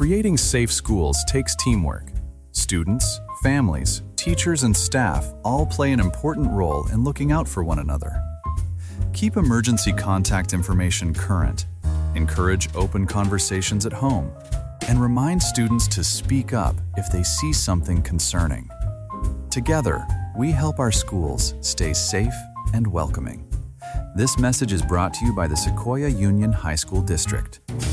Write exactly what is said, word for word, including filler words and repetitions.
Creating safe schools takes teamwork. Students, families, teachers, and staff all play an important role in looking out for one another. Keep emergency contact information current, encourage open conversations at home, and remind students to speak up if they see something concerning. Together, we help our schools stay safe and welcoming. This message is brought to you by the Sequoia Union High School District.